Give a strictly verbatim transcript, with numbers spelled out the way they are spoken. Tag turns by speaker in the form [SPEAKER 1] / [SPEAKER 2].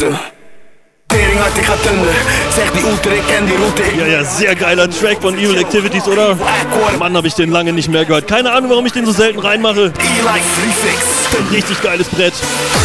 [SPEAKER 1] Hause.
[SPEAKER 2] Ja, ja, sehr geiler Track von Evil Activities, oder? Mann, hab ich den lange nicht mehr gehört. Keine Ahnung, warum ich den so selten reinmache. Richtig geiles Brett.